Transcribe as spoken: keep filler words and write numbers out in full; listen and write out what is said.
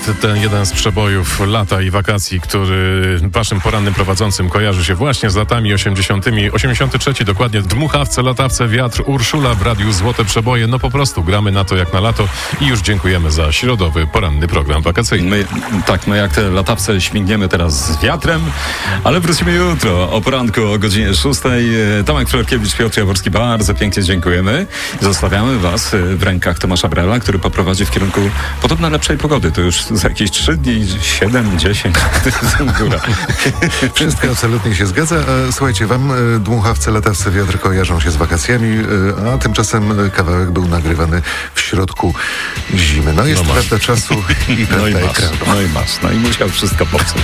jest ten jeden z przebojów lata i wakacji, który waszym porannym prowadzącym kojarzy się właśnie z latami osiemdziesiątymi. osiemdziesiąty trzeci dokładnie. Dmuchawce, latawce, wiatr, Urszula w radiu Złote Przeboje. No po prostu gramy na to jak na lato i już dziękujemy za środowy, poranny program wakacyjny. My, tak, my jak te latawce śmigniemy teraz z wiatrem, ale wrócimy jutro o poranku o godzinie szóstej. Tomek Florkiewicz, Piotr Jaworski, bardzo pięknie dziękujemy. Zostawiamy was w rękach Tomasza Brela, który poprowadzi w kierunku podobno lepszej pogody. To już za jakieś trzy dni, siedem, dziesięć, góra. Wszystko absolutnie się zgadza. Słuchajcie, wam dmuchawce, latawce, wiatr kojarzą się z wakacjami, a tymczasem kawałek był nagrywany w środku zimy. No jest No prawda czasu i prawda No i masz, ekranu. no i masz. No i musiał wszystko popsuć.